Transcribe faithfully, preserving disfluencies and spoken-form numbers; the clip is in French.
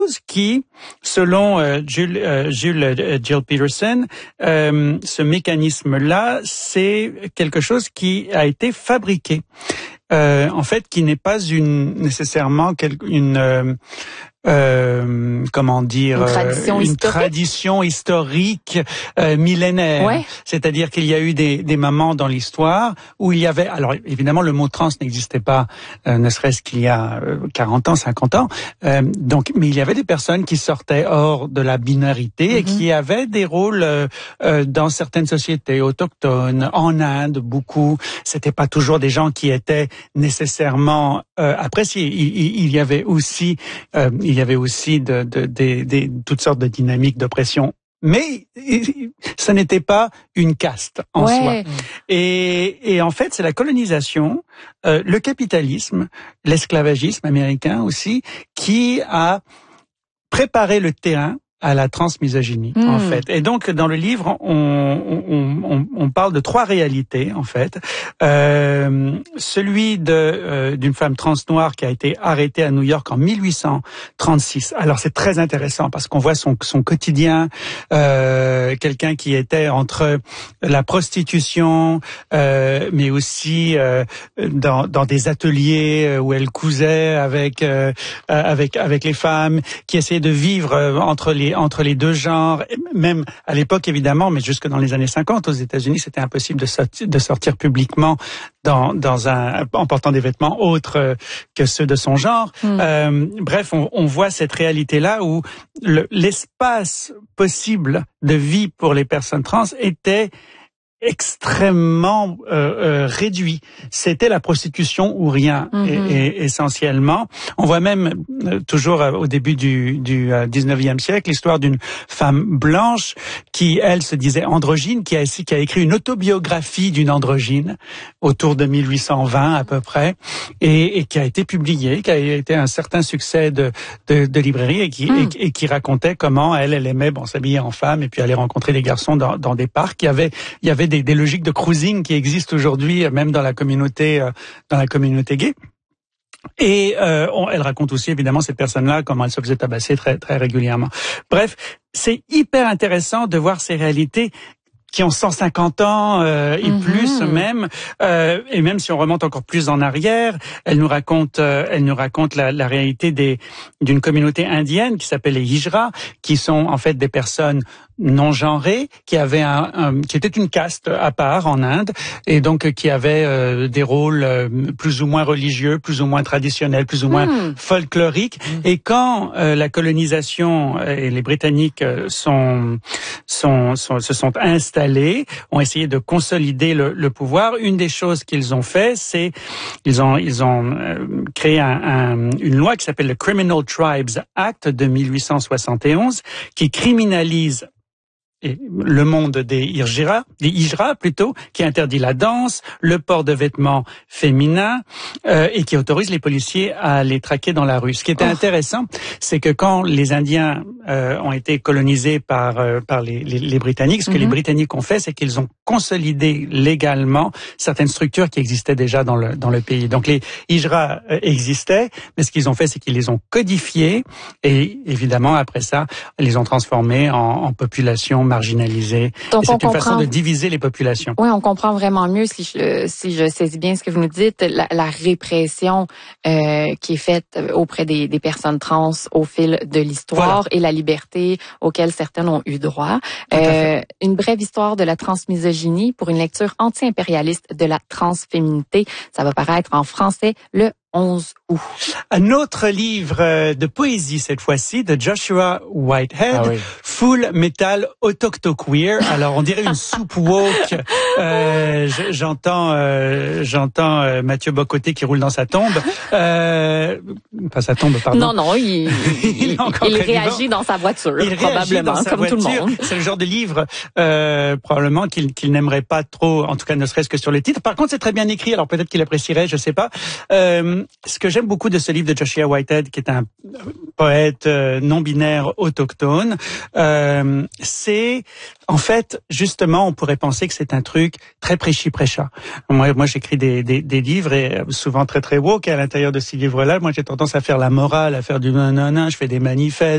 qui, selon euh, Jules, euh, Jules euh, Gill Peterson, euh, ce mécanisme-là, c'est quelque chose qui a été fabriqué. Euh, en fait, qui n'est pas une nécessairement quelque, une euh, euh, comment dire une tradition euh, une historique, tradition historique euh, millénaire. Ouais. C'est-à-dire qu'il y a eu des, des moments dans l'histoire où il y avait, alors évidemment le mot trans n'existait pas, euh, ne serait-ce qu'il y a quarante ans, cinquante ans. Euh, donc, mais il y avait des personnes qui sortaient hors de la binarité mm-hmm. et qui avaient des rôles euh, euh, dans certaines sociétés autochtones, en Inde beaucoup. C'était pas toujours des gens qui étaient nécessairement euh, appréciés. Il, il, il y avait aussi euh, il y avait aussi de, de, de, de, de toutes sortes de dynamiques d'oppression. Mais ce n'était pas une caste en ouais. soi. Et, et en fait, c'est la colonisation, euh, le capitalisme, l'esclavagisme américain aussi, qui a préparé le terrain à la transmisogynie, mmh. en fait. Et donc, dans le livre, on, on, on, on parle de trois réalités, en fait. Euh, celui de euh, d'une femme trans noire qui a été arrêtée à New York en mille huit cent trente-six. Alors, c'est très intéressant parce qu'on voit son, son quotidien, euh, quelqu'un qui était entre la prostitution, euh, mais aussi euh, dans, dans des ateliers où elle cousait avec euh, avec avec les femmes, qui essayait de vivre entre les entre les deux genres, même à l'époque évidemment, mais jusque dans les années cinquante aux États-Unis, c'était impossible de sortir, de sortir publiquement dans, dans un, en portant des vêtements autres que ceux de son genre. Mm. Euh, bref, on, on voit cette réalité-là où le, l'espace possible de vie pour les personnes trans était extrêmement euh, euh, réduit. C'était la prostitution ou rien, mm-hmm. et, et, essentiellement. On voit même, euh, toujours euh, au début du, du euh, dix-neuvième siècle, l'histoire d'une femme blanche qui, elle, se disait androgyne, qui a, qui a écrit une autobiographie d'une androgyne autour de mille huit cent vingt à peu près, et, et qui a été publiée, qui a été un certain succès de, de, de librairie, et qui, mm. et, et qui racontait comment elle, elle aimait bon, s'habiller en femme et puis aller rencontrer des garçons dans, dans des parcs. Il y avait, il y avait Des, des logiques de cruising qui existent aujourd'hui, même dans la communauté, euh, dans la communauté gay. Et euh, on, elle raconte aussi évidemment cette personne-là comment elle se faisait tabasser très très régulièrement. Bref, c'est hyper intéressant de voir ces réalités qui ont cent cinquante ans euh, et mm-hmm. plus même, euh, et même si on remonte encore plus en arrière, elle nous raconte, euh, elle nous raconte la, la réalité des d'une communauté indienne qui s'appelle les Hijra, qui sont en fait des personnes non genrées, qui avaient un, un qui était une caste à part en Inde, et donc qui avaient euh, des rôles euh, plus ou moins religieux, plus ou moins traditionnels, plus ou moins mm. folkloriques. Mm. Et quand euh, la colonisation et les Britanniques sont, sont, sont se sont installés, ont essayé de consolider le, le pouvoir, une des choses qu'ils ont fait, c'est ils ont ils ont euh, créé un, un, une loi qui s'appelle le Criminal Tribes Act de mille huit cent soixante et onze, qui criminalise et le monde des Hijra, des Hijra plutôt, qui interdit la danse, le port de vêtements féminins, euh, et qui autorise les policiers à les traquer dans la rue. Ce qui était oh. intéressant, c'est que quand les Indiens euh, ont été colonisés par euh, par les, les, les Britanniques, ce que mm-hmm. les Britanniques ont fait, c'est qu'ils ont consolidé légalement certaines structures qui existaient déjà dans le dans le pays. Donc les Hijra euh, existaient, mais ce qu'ils ont fait, c'est qu'ils les ont codifiés, et évidemment après ça, ils les ont transformés en, en population marginalisés. Donc, c'est une comprend... façon de diviser les populations. Oui, on comprend vraiment mieux, si je, si je saisis bien ce que vous nous dites, la, la répression euh, qui est faite auprès des, des personnes trans au fil de l'histoire voilà. et la liberté auxquelles certaines ont eu droit. Euh, une brève histoire de la transmisogynie pour une lecture anti-impérialiste de la transféminité. Ça va paraître en français le onze août. Un autre livre de poésie, cette fois-ci, de Joshua Whitehead, ah oui. Full Metal Autochtoqueer. Alors, on dirait une soupe woke. Euh, j'entends euh, j'entends euh, Mathieu Bocoté qui roule dans sa tombe. Euh, pas sa tombe, pardon. Non, non, il, il, il, il réagit dans sa voiture, il probablement, dans sa comme voiture. Tout le monde. C'est le genre de livre, euh, probablement, qu'il, qu'il n'aimerait pas trop, en tout cas ne serait-ce que sur le titre. Par contre, c'est très bien écrit, alors peut-être qu'il apprécierait, je sais pas. Euh, Ce que j'aime beaucoup de ce livre de Joshua Whitehead, qui est un poète euh, non-binaire autochtone, euh, c'est en fait justement, on pourrait penser que c'est un truc très prêchi-prêcha. Moi, moi, j'écris des, des, des livres et souvent très très woke. Et à l'intérieur de ces livres-là, moi, j'ai tendance à faire la morale, à faire du non non non. Je fais des manifestes.